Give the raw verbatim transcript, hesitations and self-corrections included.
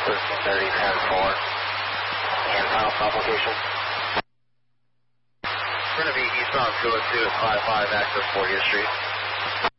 thirty, ten, four. And final stop location? We're going to be eastbound two oh two at five five, access fortieth Street.